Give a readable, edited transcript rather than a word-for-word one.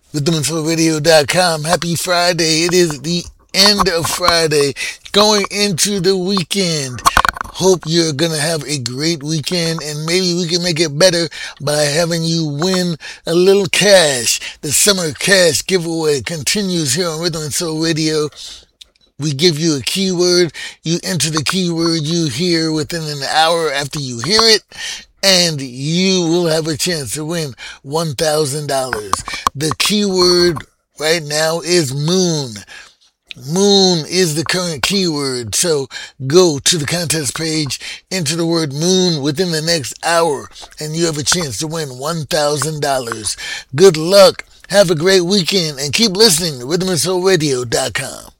RhythmandFlowRadio.com. Happy Friday. It is the end of Friday, going into the weekend. Hope you're going to have a great weekend, and maybe we can make it better by having you win a little cash. The summer cash giveaway continues here on Rhythm and Soul Radio. We give you a keyword. You enter the keyword you hear within an hour after you hear it, and you will have a chance to win $1,000. The keyword right now is moon. Moon is the current keyword. So go to the contest page, enter the word moon within the next hour, and you have a chance to win $1,000. Good luck. Have a great weekend, and keep listening to RhythmandSoulRadio.com.